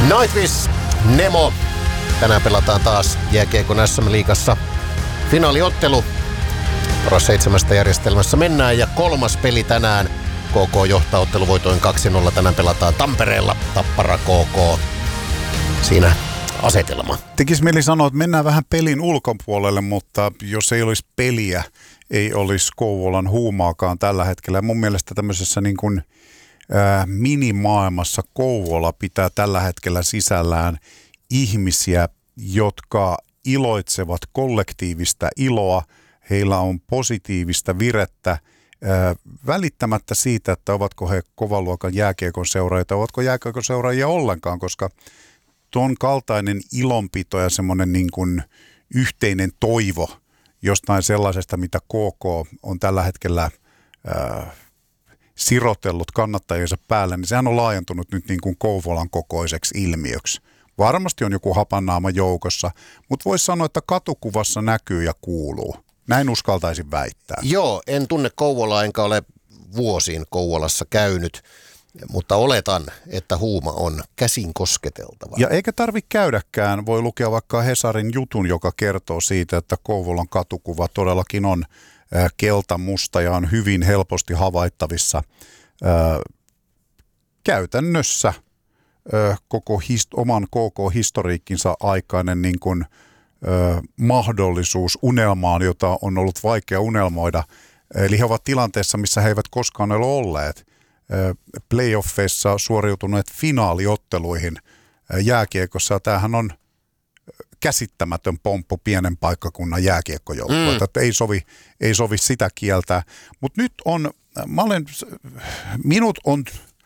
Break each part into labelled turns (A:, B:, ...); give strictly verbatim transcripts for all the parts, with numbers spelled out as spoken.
A: Nightwish, Nemo. Tänään pelataan taas jääkiekon S M-liigassa finaaliottelu. Paras seitsemästä järjestelmässä mennään ja kolmas peli tänään. K K johtaa otteluvoitoin kaksi nolla. Tänään pelataan Tampereella. Tappara K K. Siinä asetelma.
B: Tekisi mieli sanoa, että mennään vähän pelin ulkopuolelle, mutta jos ei olisi peliä, ei olisi Kouvolan huumaakaan tällä hetkellä. Mun mielestä tämmöisessä niin kuin ää, minimaailmassa Kouvola pitää tällä hetkellä sisällään ihmisiä, jotka iloitsevat kollektiivista iloa. Heillä on positiivista virettä, ää, välittämättä siitä, että ovatko he kovan luokan jääkiekon seuraajia, ovatko jääkiekon seuraajia ollenkaan, koska tuon kaltainen ilonpito ja semmoinen niin kuin yhteinen toivo jostain sellaisesta, mitä K K on tällä hetkellä ää, sirotellut kannattajiensa päälle, niin sehän on laajentunut nyt niin kuin Kouvolan kokoiseksi ilmiöksi. Varmasti on joku hapannaama joukossa, mutta voisi sanoa, että katukuvassa näkyy ja kuuluu. Näin uskaltaisin väittää.
A: Joo, en tunne Kouvolaa enkä ole vuosiin Kouvolassa käynyt, mutta oletan, että huuma on käsin kosketeltava.
B: Ja eikä tarvitse käydäkään. Voi lukea vaikka Hesarin jutun, joka kertoo siitä, että Kouvolan katukuva todellakin on äh, keltamusta ja on hyvin helposti havaittavissa äh, käytännössä äh, koko hist- oman K K-historiikkinsa aikainen niin kuin, äh, mahdollisuus unelmaan, jota on ollut vaikea unelmoida. Eli he ovat tilanteessa, missä he eivät koskaan ole olleet. Playoffeissa suoriutuneet finaaliotteluihin jääkiekossa. Tämähän on käsittämätön pomppu pienen paikkakunnan jääkiekkojoukkoilta. Mm. Ei sovi, ei sovi sitä kieltää. Mutta nyt on, mä olen, minut on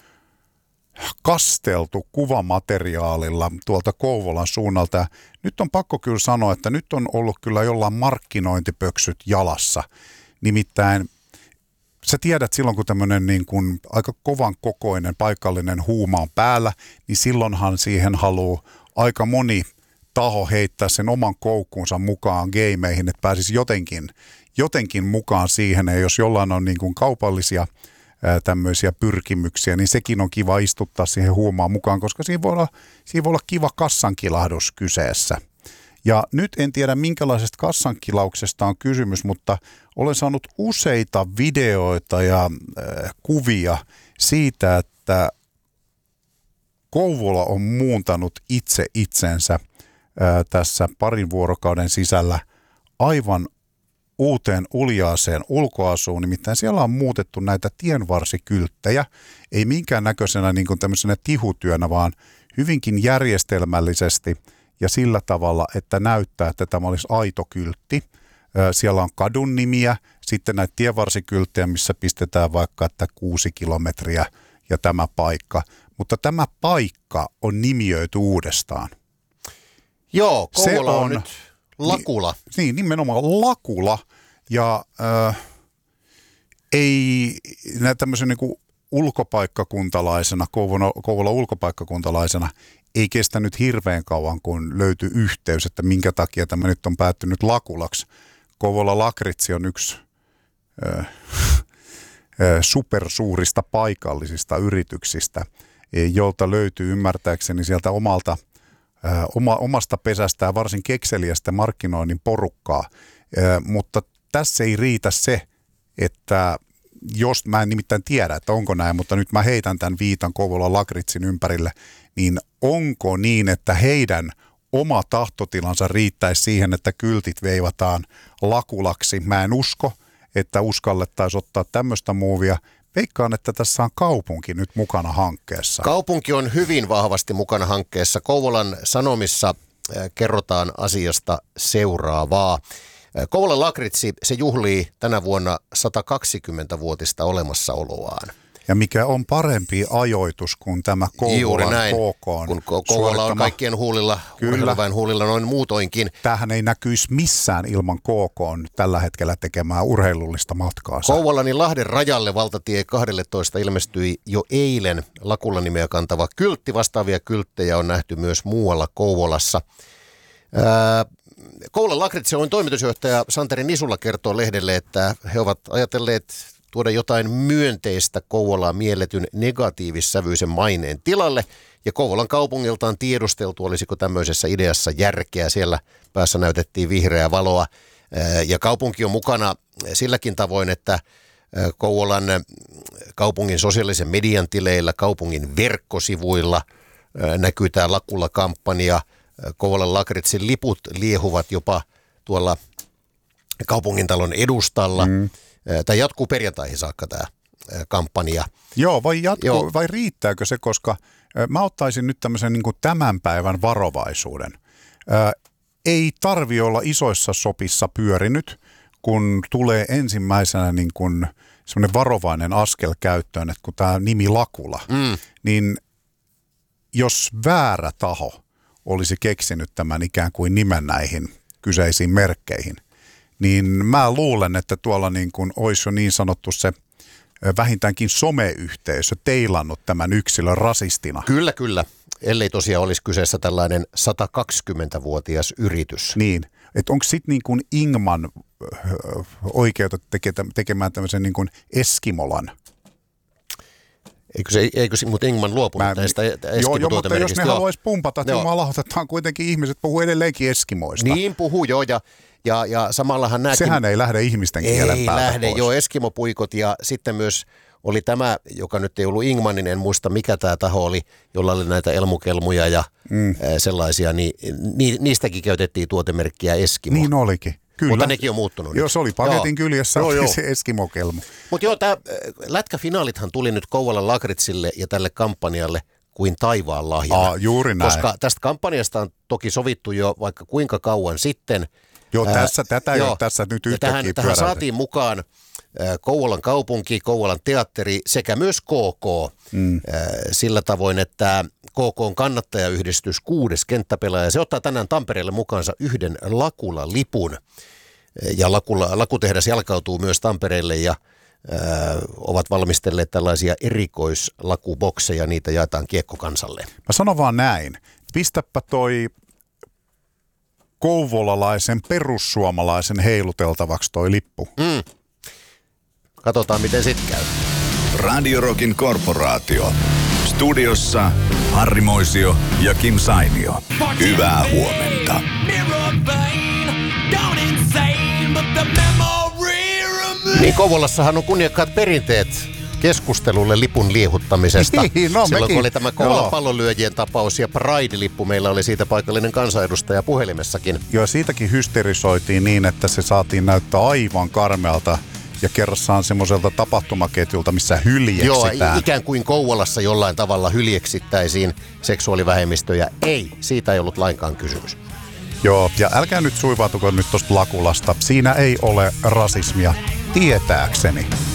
B: kasteltu kuvamateriaalilla tuolta Kouvolan suunnalta. Nyt on pakko kyllä sanoa, että nyt on ollut kyllä jollain markkinointipöksyt jalassa. Nimittäin sä tiedät silloin, kun tämmöinen niin kuin aika kovan kokoinen paikallinen huuma on päällä, niin silloinhan siihen haluaa aika moni taho heittää sen oman koukkuunsa mukaan gameihin, että pääsisi jotenkin, jotenkin mukaan siihen. Ja jos jollain on niin kuin kaupallisia ää, tämmöisiä pyrkimyksiä, niin sekin on kiva istuttaa siihen huumaan mukaan, koska siinä voi olla, siinä voi olla kiva kassankilahdus kyseessä. Ja nyt en tiedä, minkälaisesta kassankilauksesta on kysymys, mutta olen saanut useita videoita ja äh, kuvia siitä, että Kouvola on muuntanut itse itsensä äh, tässä parin vuorokauden sisällä aivan uuteen uljaaseen ulkoasuun. Nimittäin siellä on muutettu näitä tienvarsikylttejä, ei minkään näköisenä niin kuin tämmöisenä tihutyönä, vaan hyvinkin järjestelmällisesti ja sillä tavalla, että näyttää, että tämä olisi aito kyltti. Siellä on kadun nimiä, sitten näitä tienvarsikylttejä, missä pistetään vaikka, että kuusi kilometriä ja tämä paikka. Mutta tämä paikka on nimiöity uudestaan.
A: Joo, Kouvola on, on nyt Lakula.
B: Niin, nimenomaan Lakula. Ja äh, ei näitä tämmöisen niin kuin ulkopaikkakuntalaisena, Kouvola, Kouvola ulkopaikkakuntalaisena, ei kestänyt hirveän kauan, kun löytyi yhteys, että minkä takia tämä nyt on päättynyt Lakulaksi. Kouvola Lakritsi on yksi äh, supersuurista paikallisista yrityksistä, jolta löytyy ymmärtääkseni sieltä omalta, äh, oma, omasta pesästään varsin kekseliästä markkinoinnin porukkaa. Äh, mutta tässä ei riitä se, että jos mä en nimittäin tiedä, että onko näin, mutta nyt mä heitän tämän viitan Kouvolan Lakritsin ympärille, niin onko niin, että heidän oma tahtotilansa riittäisi siihen, että kyltit veivataan Lakulaksi? Mä en usko, että uskallettaisiin ottaa tämmöistä muuvia. Veikkaan, että tässä on kaupunki nyt mukana hankkeessa.
A: Kaupunki on hyvin vahvasti mukana hankkeessa. Kouvolan Sanomissa kerrotaan asiasta seuraavaa. Kouvolan Lakritsi, se juhlii tänä vuonna sata kaksikymmentävuotista olemassaoloaan.
B: Ja mikä on parempi ajoitus kuin tämä Kouvolan K K on
A: kun Kouvola on kaikkien huulilla, urheiluväen huulilla noin muutoinkin.
B: Tämähän ei näkyisi missään ilman K K on tällä hetkellä tekemään urheilullista matkaa.
A: Kouvolanin niin Lahden rajalle valtatie kaksitoista ilmestyi jo eilen Lakulan nimeä kantava kyltti. Vastaavia kylttejä on nähty myös muualla Kouvolassa. Ää, Kouvolan Lakritsi on toimitusjohtaja Santeri Nisula kertoo lehdelle, että he ovat ajatelleet tuoda jotain myönteistä Kouvolaan mielletyn negatiivissävyisen maineen tilalle. Ja Kouvolan kaupungilta on tiedusteltu, olisiko tämmöisessä ideassa järkeä. Siellä päässä näytettiin vihreää valoa. Ja kaupunki on mukana silläkin tavoin, että Kouvolan kaupungin sosiaalisen median tileillä, kaupungin verkkosivuilla näkyy tämä Lakula-kampanja. Kouvolan lakritsin liput liehuvat jopa tuolla kaupungintalon edustalla. Mm. Tämä jatkuu perjantaihin saakka tämä kampanja.
B: Joo, vai, jatkuu, Joo. vai riittääkö se, koska mä ottaisin nyt tämmöisen niin kuin tämän päivän varovaisuuden. Ää, ei tarvi olla isoissa sopissa pyörinyt, kun tulee ensimmäisenä niin kuin semmoinen varovainen askel käyttöön, että kun tämä nimi Lakula, mm. niin jos väärä taho olisi keksinyt tämän ikään kuin nimen näihin kyseisiin merkkeihin, niin mä luulen, että tuolla niin kuin olisi jo niin sanottu se vähintäänkin someyhteisö teilannut tämän yksilön rasistina.
A: Kyllä, kyllä. Ellei tosiaan olisi kyseessä tällainen sata kaksikymmentävuotias yritys.
B: Niin, että onko sitten niin kuin Ingman oikeutettu tekemään tämmöisen niin kuin Eskimolan?
A: Eikö se, eikö se mutta Ingman luopunut Mä, näistä Eskimo-tuotemerkistä?
B: Joo, joo, mutta jos ne haluaisi pumpata, että jumalautetaan kuitenkin ihmiset puhuu edelleenkin Eskimoista.
A: Niin puhuu joo, ja, ja, ja samallahan nämäkin...
B: Sehän ei lähde ihmisten kielen
A: ei
B: päältä
A: lähde,
B: pois.
A: joo, Eskimo-puikot ja sitten myös oli tämä, joka nyt ei ollut Ingmanin, en muista mikä tämä taho oli, jolla oli näitä elmukelmuja ja mm. sellaisia, niin ni, niistäkin käytettiin tuotemerkkiä Eskimo.
B: Niin olikin. Kyllä.
A: Mutta nekin on muuttunut.
B: Joo, se oli paketin joo. kyljessä joo, joo. se Eskimo-kelmu.
A: Mutta joo, tämä lätkäfinaalithan tuli nyt Kouvolan lakritsille ja tälle kampanjalle kuin taivaan lahjana.
B: Aa, juuri näin.
A: Koska tästä kampanjasta on toki sovittu jo vaikka kuinka kauan sitten.
B: Joo, tässä, tätä ei ole tässä nyt yhtäkkiä
A: tähän, tähän saatiin mukaan Kouvolan kaupunki, Kouvolan teatteri sekä myös K K mm. sillä tavoin, että K K:n kannattajayhdistys kuudes kenttäpelaaja, se ottaa tänään Tampereelle mukaansa yhden Lakula-lipun. Ja Lakula, Lakutehdas jalkautuu myös Tampereelle ja ö, ovat valmistelleet tällaisia erikoislakubokseja, niitä jaetaan kiekkokansalle.
B: Mä sanon vaan näin, pistäpä toi kouvolalaisen perussuomalaisen heiluteltavaksi toi lippu.
A: Mm. Katsotaan, miten sit käy.
C: Radio Rockin korporaatio. Studiossa Harri Moisio ja Kim Sainio. Hyvää huomenta.
A: Niin Kouvolassahan on kunniakkaat perinteet keskustelulle lipun liehuttamisesta.
B: Niin, no,
A: silloin
B: mekin.
A: kun oli tämä Kouvolan pallonlyöjien tapaus ja Pride-lippu, meillä oli siitä paikallinen kansanedustaja puhelimessakin.
B: Joo, siitäkin hysterisoitiin niin, että se saatiin näyttää aivan karmealta ja kerrassaan semmoiselta tapahtumaketjulta, missä hyljeksitään.
A: Joo, ikään kuin Kouvolassa jollain tavalla hyljeksittäisiin seksuaalivähemmistöjä. Ei, siitä ei ollut lainkaan kysymys.
B: Joo, ja älkää nyt suivaatuko nyt tosta Lakulasta. Siinä ei ole rasismia, tietääkseni.